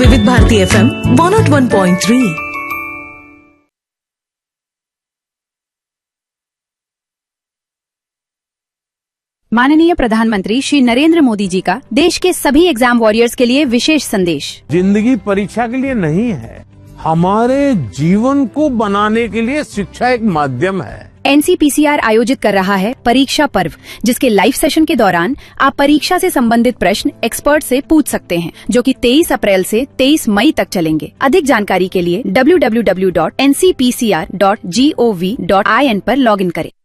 विविध भारती FM 101.3। माननीय प्रधानमंत्री श्री नरेंद्र मोदी जी का देश के सभी एग्जाम वॉरियर्स के लिए विशेष संदेश। जिंदगी परीक्षा के लिए नहीं है, हमारे जीवन को बनाने के लिए शिक्षा एक माध्यम है। NCPCR आयोजित कर रहा है परीक्षा पर्व, जिसके लाइव सेशन के दौरान आप परीक्षा से संबंधित प्रश्न एक्सपर्ट से पूछ सकते हैं, जो कि 23 अप्रैल से 23 मई तक चलेंगे। अधिक जानकारी के लिए www.ncpcr.gov.in पर लॉगिन करें।